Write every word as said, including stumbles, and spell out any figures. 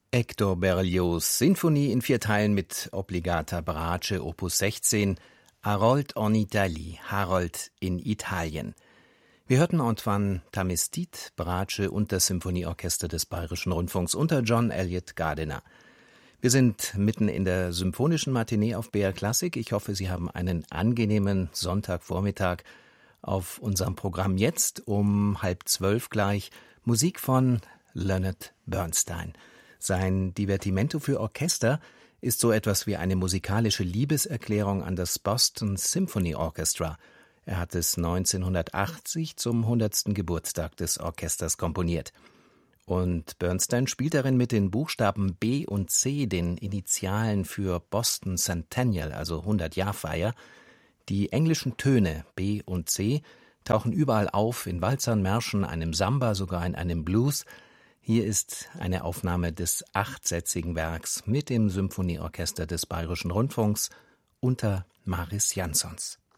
Hector Berlioz' Sinfonie in vier Teilen mit Obligata Bratsche Opus sechzehn, Harold en Italie, Harold in Italien. Wir hörten Antoine Tamestit, Bratsche und das Symphonieorchester des Bayerischen Rundfunks unter John Elliott Gardiner. Wir sind mitten in der symphonischen Matinee auf B R Klassik. Ich hoffe, Sie haben einen angenehmen Sonntagvormittag. Auf unserem Programm jetzt um halb zwölf gleich Musik von Leonard Bernstein. Sein Divertimento für Orchester ist so etwas wie eine musikalische Liebeserklärung an das Boston Symphony Orchestra. Er hat es neunzehnhundertachtzig zum hundertsten Geburtstag des Orchesters komponiert. Und Bernstein spielt darin mit den Buchstaben B und C, den Initialen für Boston Centennial, also hundert-Jahr-Feier. Die englischen Töne B und C tauchen überall auf, in Walzern, Märschen, einem Samba, sogar in einem Blues. Hier ist eine Aufnahme des achtsätzigen Werks mit dem Symphonieorchester des Bayerischen Rundfunks unter Maris Jansons.